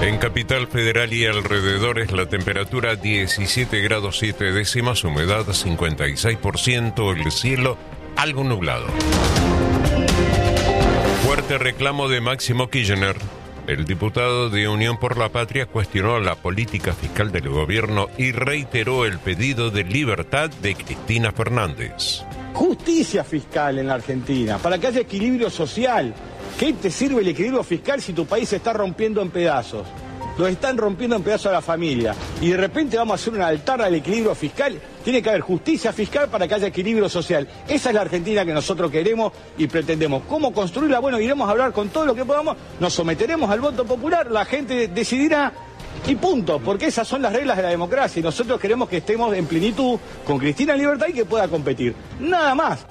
En Capital Federal y alrededores la temperatura 17 grados 7 décimas, humedad 56%, el cielo algo nublado. Fuerte reclamo de Máximo Kirchner. El diputado de Unión por la Patria cuestionó la política fiscal del gobierno y reiteró el pedido de libertad de Cristina Fernández. Justicia fiscal en la Argentina, para que haya equilibrio social. ¿Qué te sirve el equilibrio fiscal si tu país se está rompiendo en pedazos? Lo están rompiendo en pedazos a la familia. Y de repente vamos a hacer un altar al equilibrio fiscal. Tiene que haber justicia fiscal para que haya equilibrio social. Esa es la Argentina que nosotros queremos y pretendemos. ¿Cómo construirla? Bueno, iremos a hablar con todo lo que podamos. Nos someteremos al voto popular. La gente decidirá y punto. Porque esas son las reglas de la democracia. Y nosotros queremos que estemos en plenitud con Cristina en libertad y que pueda competir. Nada más.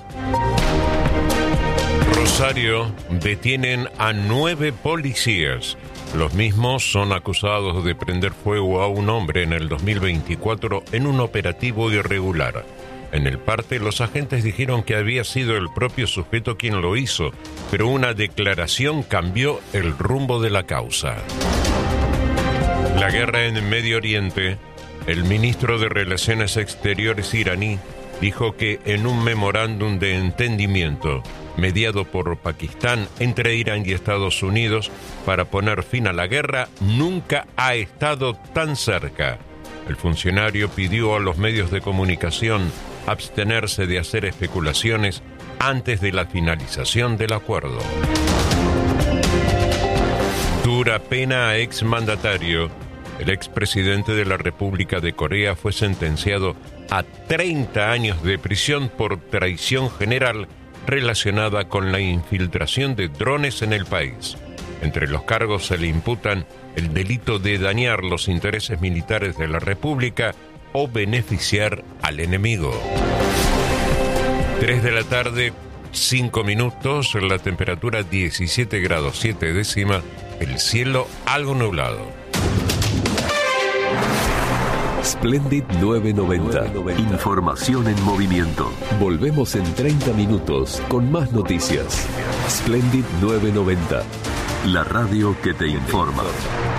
Rosario, detienen a 9 policías. Los mismos son acusados de prender fuego a un hombre en el 2024 en un operativo irregular. En el parte, los agentes dijeron que había sido el propio sujeto quien lo hizo, pero una declaración cambió el rumbo de la causa. La guerra en Medio Oriente. El ministro de Relaciones Exteriores iraní dijo que en un memorándum de entendimiento mediado por Pakistán entre Irán y Estados Unidos para poner fin a la guerra, nunca ha estado tan cerca. El funcionario pidió a los medios de comunicación abstenerse de hacer especulaciones antes de la finalización del acuerdo. Dura pena a exmandatario. El expresidente de la República de Corea fue sentenciado a 30 años de prisión por traición general relacionada con la infiltración de drones en el país. Entre los cargos se le imputan el delito de dañar los intereses militares de la República o beneficiar al enemigo. 3 de la tarde, 5 minutos, la temperatura 17 grados 7 décimas, el cielo algo nublado. Splendid 990. Información en movimiento. Volvemos en 30 minutos con más noticias. Splendid 990. La radio que te informa.